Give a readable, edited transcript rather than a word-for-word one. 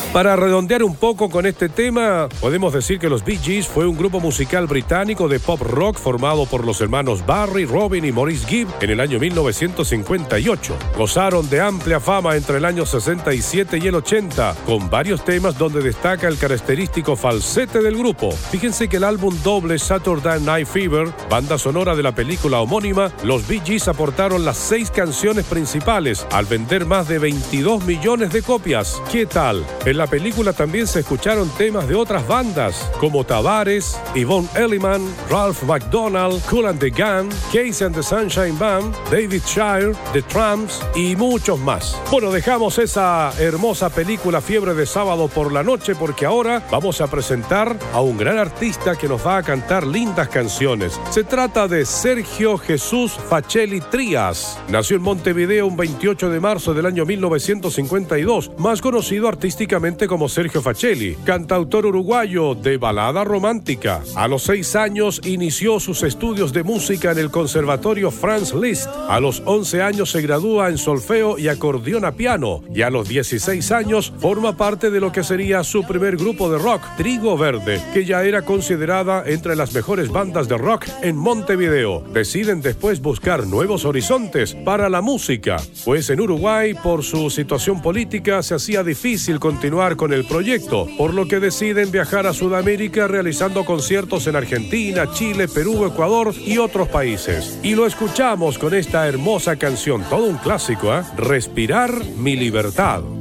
Para redondear un poco con este tema, podemos decir que los Bee Gees fue un grupo musical británico de pop rock formado por los hermanos Barry, Robin y Maurice Gibb en el año 1958. Gozaron de amplia fama entre el año 67 y el 80, con varios temas donde destaca el característico falsete del grupo. Fíjense que el álbum doble Saturday Night Fever, banda sonora de la película homónima, los Bee Gees aportaron las 6 canciones principales al vender más de 22 millones de copias. ¿Qué tal? En la película también se escucharon temas de otras bandas como Tavares, Yvonne Elliman, Ralph McDonald, Kool and the Gang, Casey and the Sunshine Band, David Shire, The Tramps y muchos más. Bueno, dejamos esa hermosa película Fiebre de Sábado por la noche porque ahora vamos a presentar a un gran artista que nos va a cantar lindas canciones. Se trata de Sergio Jesús Facelli Trías. Nació en Montevideo un 28 de marzo del año 1952, más conocido artísticamente como Sergio Facelli, cantautor uruguayo de balada romántica. A los 6 años inició sus estudios de música en el Conservatorio Franz Liszt. A los 11 años se gradúa en solfeo y acordeón a piano, y a los 16 años forma parte de lo que sería su primer grupo de rock, Trigo Verde, que ya era considerada entre las mejores bandas de rock en Montevideo. Deciden después buscar nuevos horizontes para la música, pues en Uruguay, por su situación política, se hacía difícil continuar con el proyecto, por lo que deciden viajar a Sudamérica realizando conciertos en Argentina, Chile, Perú, Ecuador y otros países. Y lo escuchamos con esta hermosa canción, todo un clásico, Respirar mi libertad.